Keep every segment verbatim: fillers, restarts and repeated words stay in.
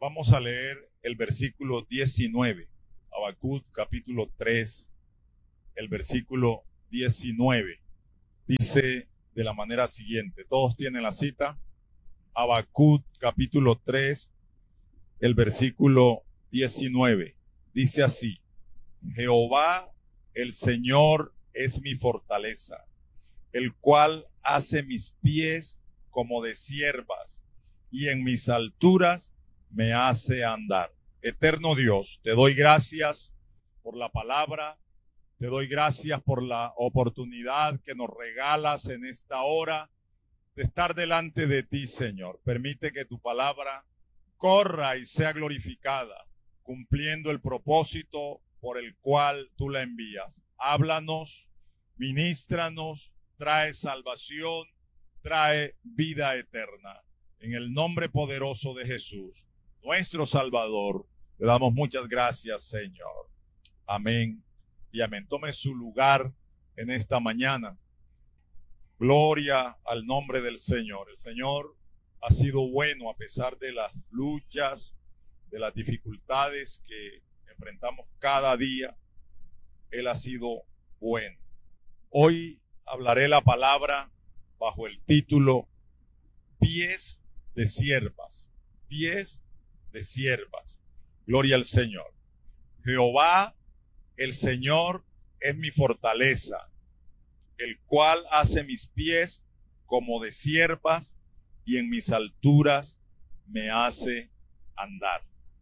Vamos a leer el versículo diecinueve, Habacuc capítulo tres, el versículo diecinueve. Dice de la manera siguiente, todos tienen la cita, Habacuc capítulo tres, el versículo diecinueve. Dice así: Jehová el Señor es mi fortaleza, el cual hace mis pies como de ciervas, y en mis alturas me hace andar. Eterno Dios, te doy gracias por la palabra, te doy gracias por la oportunidad que nos regalas en esta hora de estar delante de ti, Señor. Permite que tu palabra corra y sea glorificada, cumpliendo el propósito por el cual tú la envías. Háblanos, ministranos, trae salvación, trae vida eterna. En el nombre poderoso de Jesús, nuestro Salvador, le damos muchas gracias, Señor. Amén y amén. Tome su lugar en esta mañana. Gloria al nombre del Señor. El Señor ha sido bueno a pesar de las luchas, de las dificultades que enfrentamos cada día. Él ha sido bueno. Hoy hablaré la palabra bajo el título Pies de siervas. Pies de siervas. Gloria al Señor. Jehová, el Señor, es mi fortaleza, el cual hace mis pies como de siervas y en mis alturas me hace andar.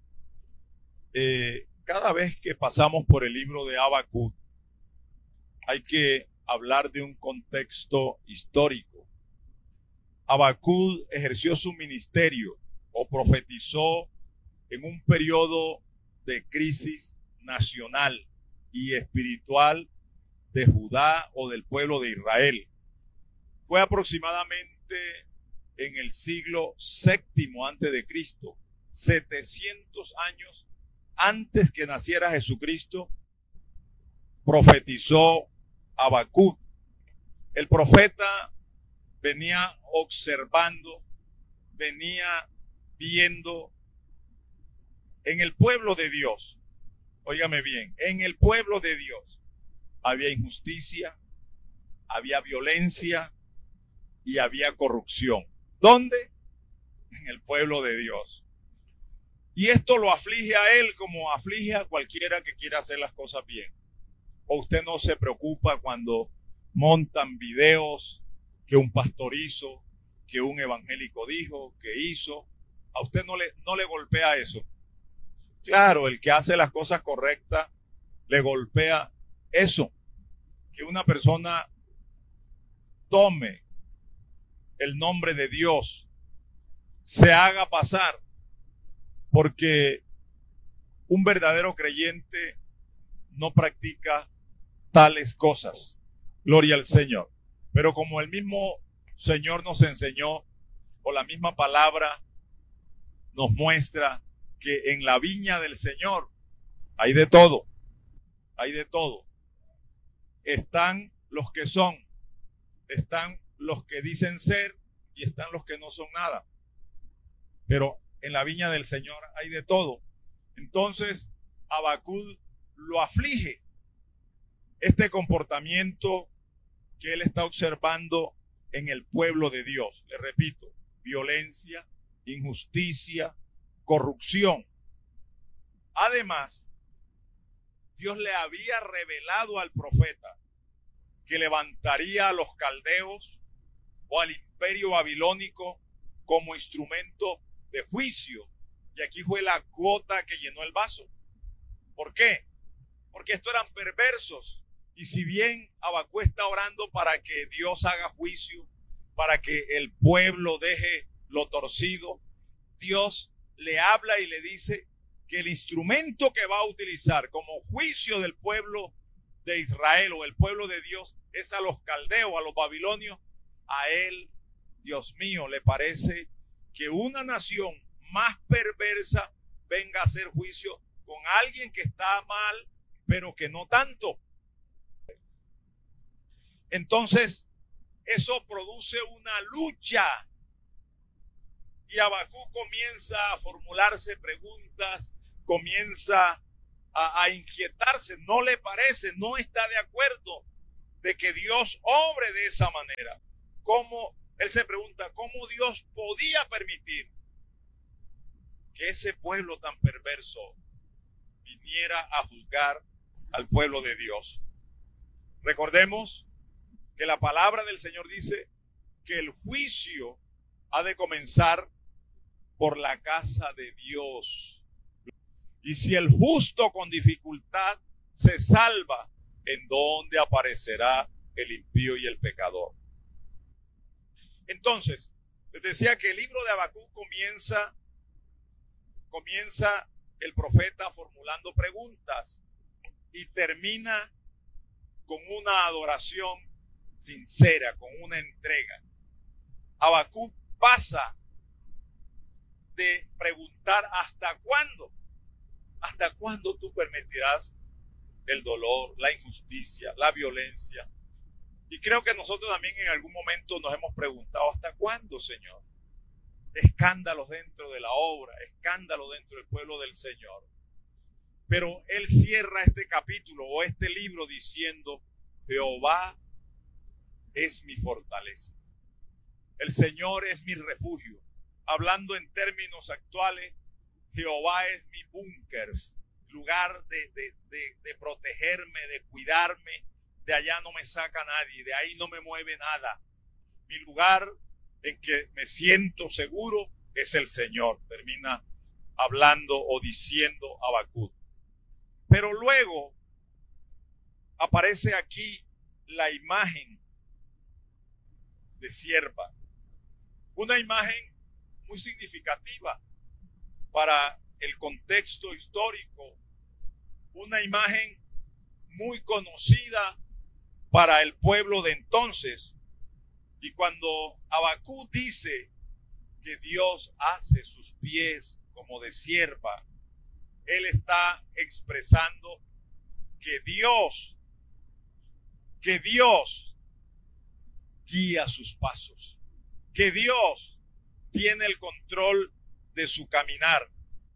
Eh, cada vez que pasamos por el libro de Habacuc, hay que hablar de un contexto histórico. Habacuc ejerció su ministerio o profetizó en un periodo de crisis nacional y espiritual de Judá o del pueblo de Israel. Fue aproximadamente en el siglo séptimo antes de Cristo, setecientos años antes que naciera Jesucristo, profetizó Habacuc. El profeta venía observando, venía viendo en el pueblo de Dios, óigame bien, en el pueblo de Dios había injusticia, había violencia y había corrupción. ¿Dónde? En el pueblo de Dios. Y esto lo aflige a él como aflige a cualquiera que quiera hacer las cosas bien. ¿O usted no se preocupa cuando montan videos que un pastor hizo, que un evangélico dijo, que hizo? ¿A usted no le, no le golpea eso? Claro, el que hace las cosas correctas le golpea eso. Que una persona tome el nombre de Dios, se haga pasar, porque un verdadero creyente no practica tales cosas. Gloria al Señor. Pero como el mismo Señor nos enseñó, o la misma palabra nos muestra que en la viña del Señor hay de todo, hay de todo. Están los que son, están los que dicen ser y están los que no son nada. Pero en la viña del Señor hay de todo. Entonces Habacuc lo aflige este comportamiento que él está observando en el pueblo de Dios. Le repito, violencia, injusticia, corrupción. Además, Dios le había revelado al profeta que levantaría a los caldeos o al imperio babilónico como instrumento de juicio. Y aquí fue la gota que llenó el vaso. ¿Por qué? Porque estos eran perversos. Y si bien Habacuc está orando para que Dios haga juicio, para que el pueblo deje lo torcido, Dios le habla y le dice que el instrumento que va a utilizar como juicio del pueblo de Israel o el pueblo de Dios es a los caldeos, a los babilonios. A él, Dios mío, le parece que una nación más perversa venga a hacer juicio con alguien que está mal, pero que no tanto. Entonces, eso produce una lucha. Y Habacuc comienza a formularse preguntas, comienza a, a inquietarse, no le parece, no está de acuerdo de que Dios obre de esa manera. ¿Cómo? Él se pregunta, ¿cómo Dios podía permitir que ese pueblo tan perverso viniera a juzgar al pueblo de Dios? Recordemos que la palabra del Señor dice que el juicio ha de comenzar por la casa de Dios. Y si el justo con dificultad se salva, ¿en dónde aparecerá el impío y el pecador? Entonces, les decía que el libro de Habacuc comienza, comienza el profeta formulando preguntas y termina con una adoración sincera, con una entrega. Habacuc pasa de preguntar ¿hasta cuándo? ¿Hasta cuándo tú permitirás el dolor, la injusticia, la violencia? Y creo que nosotros también en algún momento nos hemos preguntado ¿hasta cuándo, Señor? Escándalos dentro de la obra, escándalos dentro del pueblo del Señor. Pero él cierra este capítulo o este libro diciendo: Jehová es mi fortaleza. El Señor es mi refugio. Hablando en términos actuales, Jehová es mi búnker, lugar de, de, de, de protegerme, de cuidarme. De allá no me saca nadie, de ahí no me mueve nada. Mi lugar en que me siento seguro es el Señor. Termina hablando o diciendo Habacuc. Pero luego aparece aquí la imagen de sierva. Una imagen muy significativa para el contexto histórico. Una imagen muy conocida para el pueblo de entonces. Y cuando Habacuc dice que Dios hace sus pies como de sierva, él está expresando que Dios, que Dios guía sus pasos, que Dios tiene el control de su caminar.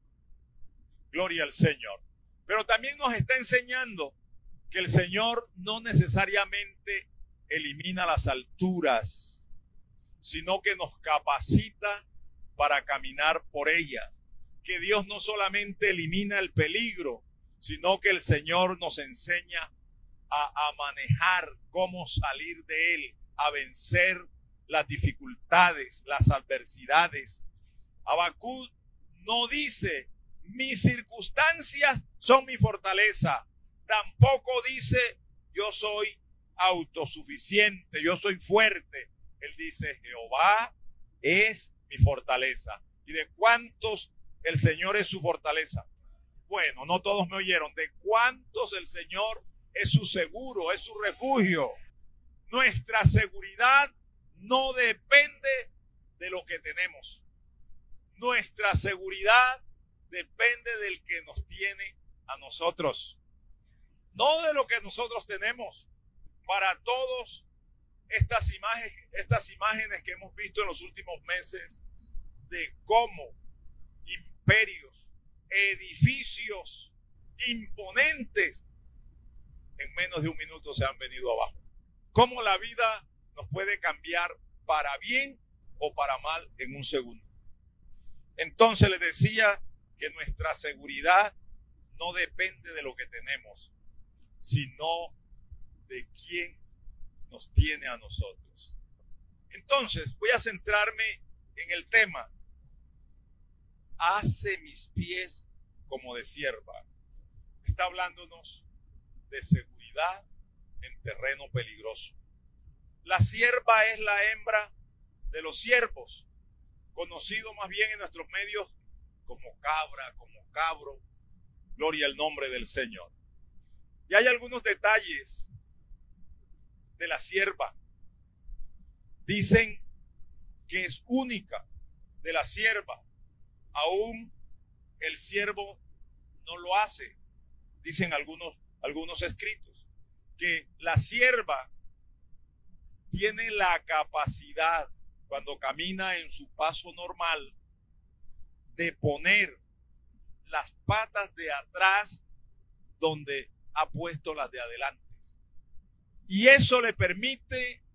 Gloria al Señor. Pero también nos está enseñando que el Señor no necesariamente elimina las alturas, sino que nos capacita para caminar por ellas. Que Dios no solamente elimina el peligro, sino que el Señor nos enseña a, a manejar cómo salir de él, a vencer las dificultades, las adversidades. Habacuc no dice: mis circunstancias son mi fortaleza. Tampoco dice: yo soy autosuficiente, yo soy fuerte. Él dice: Jehová es mi fortaleza. ¿Y de cuántos el Señor es su fortaleza? Bueno, no todos me oyeron. ¿De cuántos el Señor es su seguro, es su refugio? Nuestra seguridad no depende de lo que tenemos. Nuestra seguridad depende del que nos tiene a nosotros, no de lo que nosotros tenemos. Para todos estas imágenes, estas imágenes que hemos visto en los últimos meses de cómo imperios, edificios imponentes en menos de un minuto se han venido abajo. Cómo la vida nos puede cambiar para bien o para mal en un segundo. Entonces les decía que nuestra seguridad no depende de lo que tenemos, sino de quién nos tiene a nosotros. Entonces voy a centrarme en el tema: hace mis pies como de sierva. Está hablándonos de seguridad en terreno peligroso. La sierva es la hembra de los siervos, conocido más bien en nuestros medios como cabra, como cabro. Gloria al nombre del Señor. Y hay algunos detalles de la sierva. Dicen que es única de la sierva. Aún el siervo no lo hace. Dicen algunos, algunos escritos que la sierva tiene la capacidad, cuando camina en su paso normal, de poner las patas de atrás donde ha puesto las de adelante. Y eso le permite